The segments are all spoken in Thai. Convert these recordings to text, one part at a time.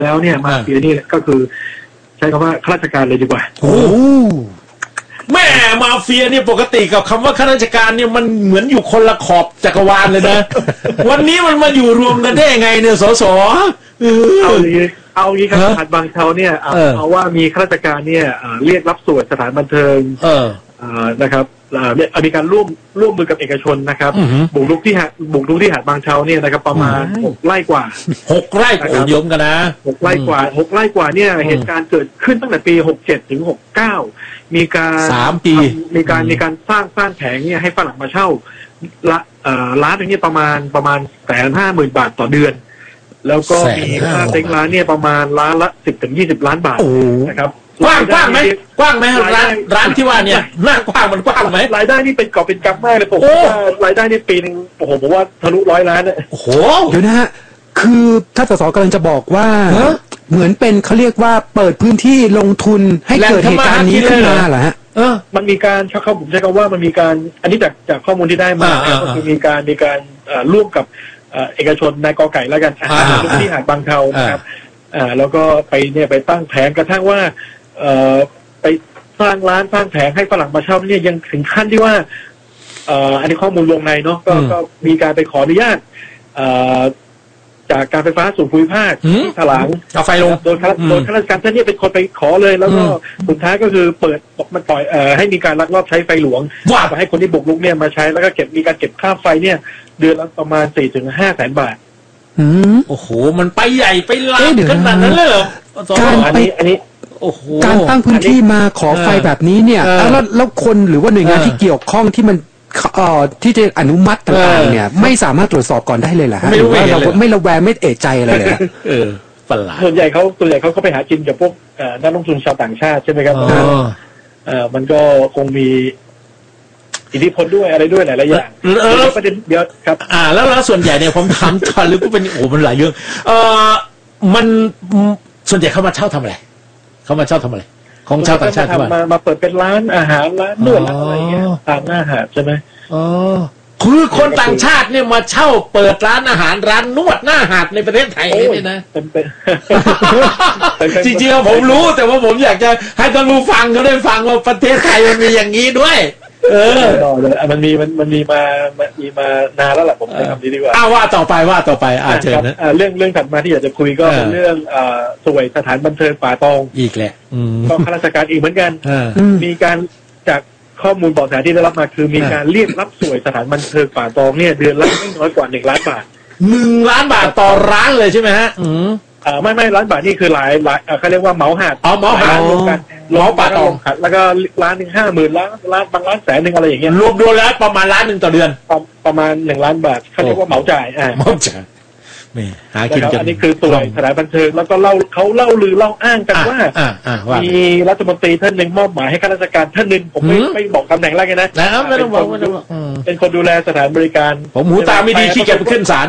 แล้วเนี่ยมาเฟียนี่ก็คือใช้คำว่าข้าราชการเลยดีกว่าโอ้แม่มาเฟียเนี่ยปกติกับคำว่าข้าราชการเนี่ยมันเหมือนอยู่คนละขอบจักรวาลเลยนะ วันนี้มันมาอยู่รวมกันได้ยังไงเนี่ยสสเอางี้ครับหาดบางเทาเนี่ยเอาว่ามีข้าราชการเนี่ยเรียกรับสวยสถานบันเทิงนะครับมีการร่วมมือกับเอกชนนะครับบุกรุกที่หาดบางเทาเนี่ยนะครับประมาณ6 ไร่กว่า 6 ไร่โอ้ยมกันนะ 6 ไร่กว่าเนี่ยเหตุการณ์เกิดขึ้นตั้งแต่ปี67 ถึง 69มีการ 3 ปีมีการสร้างแผงเนี่ยให้ฝรั่งมาเช่าร้านนึงเนี่ยประมาณ150,000 บาทต่อเดือนแล้วก็มีค่าเต็งร้านเนี่ยประมาณร้านละ10 ถึง 20 ล้านบาทนะครับกว้างไหมร้านที่ว่าเนี่ยหน้ากว้างมันกว้างไหมรายได้นี่เป็นกอบเป็นกำมากเลยผมว่ารายได้นี่ปีนึงโอ้โหผมว่าทะลุ100 ล้านเลยโอ้โหเดี๋ยวนะฮะคือถ้าสสกำลังจะบอกว่าเหมือนเป็นเขาเรียกว่าเปิดพื้นที่ลงทุนให้เกิดเหตุการณ์นี้ขึ้นมาเหรอฮะมันมีการผมใช้คำว่ามันมีการอันนี้จากข้อมูลที่ได้มาก็คือมีการร่วมกับเอกชนนายกอไก่แล้วกันที่หาดบางเทานะครับแล้วก็ไปตั้งแผงกระทั่งว่าไปสร้างร้านสร้างแผงให้ฝรั่งมาเช่าเนี่ยยังถึงขั้นที่ว่าอันนี้ข้อมูลวงในเนาะก็มีการไปขออนุญาตจากการไฟฟ้าส่วนภูมิภาคที่ถลางเอาไฟลงโดยข้าราชการท่านนี้เป็นคนไปขอเลยแล้วก็สุดท้ายก็คือเปิดมันปล่อยให้มีการลักลอบใช้ไฟหลวงว่าให้คนที่บุกรุกเนี่ยมาใช้แล้วก็มีการเก็บค่าไฟเนี่ยเดือนละประมาณ4 ถึง 5 แสนบาทโอ้โหมันไปใหญ่ไปลามขนาดนั้นเลยเหรออันนี้โอ้โหการตั้งพื้นที่มาขอไฟแบบนี้เนี่ยแล้วคนหรือว่าหน่วยงานที่เกี่ยวข้องที่มันที่จะอนุมัติต่างๆเนี่ยไม่สามารถตรวจสอบก่อนได้เลยเหรอฮะหรือว่าเราไม่ระแวงไม่เอะใจอะไรเลยประหลาดส่วนใหญ่เขาก็ไปหากินกับพวกนักลงทุนชาวต่างชาติใช่ไหมครับมันก็คงมีอิทธิพลด้วยอะไรด้วยหลายๆอย่างประเด็นเดียวครับแล้วส่วนใหญ่เนี่ยผมถามตอนหรือก็เป็นมันหลายเรื่องมันส่วนใหญ่เขามาเช่าทำอะไรเขามาเช่าทำอะไรของชาวต่างชาติมาเปิดเป็นร้านอาหารร้านนวดอะไรเงี้ยตามหน้าหาดใช่ไหมคือคนต่างชาติเนี่ยมาเช่าเปิดร้านอาหารร้านนวดหน้าหาดในประเทศไทยนี่นะจริงๆผมรู้แต่ว่าผมอยากจะให้ท่านผู้ฟังเขาได้ฟังว่าประเทศไทยมันมีอย่างนี้ด้วยมันมีมานานแล้วแหละผมใช้คำนี้ดีกว่าว่าต่อไปเชิญนะเรื่องถัดมาที่อยากจะคุยก็เป็นเรื่องสวยสถานบันเทิงป่าตองอีกแหละก็ข้าราชการอีกเหมือนกันมีการจากข้อมูลบอกแสที่ได้รับมาคือมีการเรียกรับสวยสถานบันเทิงป่าตองเนี่ยเดือนละไม่น้อยกว่า1 ล้านบาท 1 ล้านบาทต่อร้านเลยใช่ไหมฮะไม่1 ล้านบาทนี่คือหลายเขาเรียกว่าเหมาหาดเหมาหาดรวมกันล้อป่าตองแล้วก็ร้านนึง50,000 ล้านบางร้าน100,000อะไรอย่างเงี้ยรวมแล้วประมาณ1 ล้านต่อเดือนประมาณ1 ล้านบาทเขาเรียกว่าเหมาจ่ายเหมาจ่ายหากินกันอันนี้คือตัวสถานบันเทิงแล้วก็เขาเล่าอ้างกันว่ามีรัฐมนตรีท่านหนึ่งมอบหมายให้ข้าราชการท่านหนึ่นึ่งผมไม่บอกตำแหน่งแล้วกันนะไม่ต้องบอกเป็นคนดูแลสถานบริการผมหูตาไม่ดีขี้เกียจไปขึ้นศาล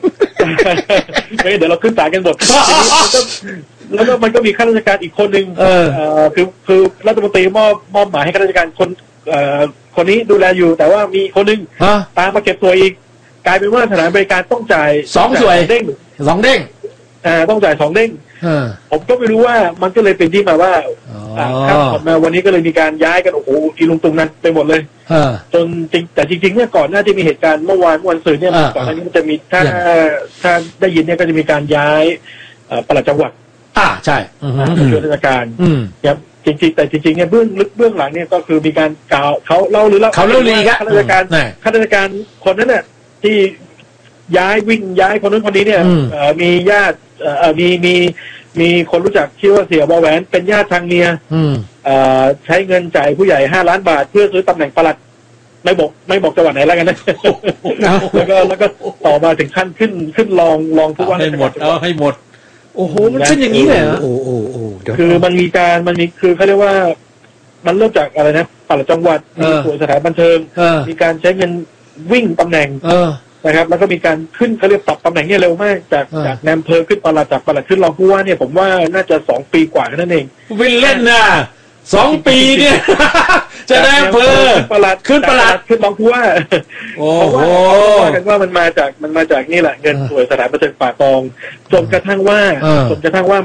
เดี๋ยวเราขึ้นศาลกันหมดแล้วก็มันก็มีข้าราชการอีกคนหนึ่งคือรัฐมนตรีมอบหมายให้ข้าราชการคนนี้ดูแลอยู่แต่ว่ามีคนหนึ่งตามมาเก็บตัวอีกกลายเป็นว่าสถานบริการต้องจ่าย 2 ส่วนเด้ง 2 เด้งต้องจ่าย2 เด้งผมก็ไม่รู้ว่ามันก็เลยเป็นที่มาว่าครับมาวันนี้ก็เลยมีการย้ายกันโอ้โหอีลุงตุงนั้นไปหมดเลยจนแต่จริงๆเนี่ยก่อนหน้าที่มีเหตุการณ์เมื่อวันศุกร์เนี่ยก่อนหน้านี้มันจะมีถ้าได้ยินเนี่ยก็จะมีการย้ายปลัดจังหวัดใช่ช่วยราชการครับจริงๆแต่จริงๆเนี่ยเบื้องหลังเนี่ยก็คือมีการกล่าวเขาเล่าข้าราชการคนนั้นเนี่ยที่วิ่งย้ายคนนู้นคนนี้เนี่ยมีญาติมีคนรู้จักชื่อว่าเสียบอแหวนเป็นญาติทางเมียใช้เงินจ่ายผู้ใหญ่5 ล้านบาทเพื่อซื้อตำแหน่งปลัดไม่บอกจังหวัดไหนแล้วกันนะแล้วก็ต่อมาถึงขั้นขึ้นรองผู้ว่าให้หมดให้หมดโอ้โหมันเป็นอย่างนี้เลยเหรอคือมันมีคือเขาเรียกว่ามันเริ่มจากอะไรนะปลัดจังหวัดมีส่วนสถานบันเทิงมีการใช้เงินวิ่งตำแหน่งนะครับแล้วก็มีการขึ้นเขาเรียกปรับตำแหน่งเนี่ยเร็วมากจากนายอำเภอขึ้นปลัดจากปลัดขึ้นรองผู้ว่าเนี่ยผมว่าน่าจะ2 ปีกว่าแค่นั้นเองวิ่งเล่นนะ2 ปีเนี่ยจะได้อำเภอขึ้นปลัดขึ้นรองผู้ว่าโอ้โหกันว่ามันมาจากนี่แหละเงินสวยสถานบันเทิงป่าตองจนกระทั่งว่า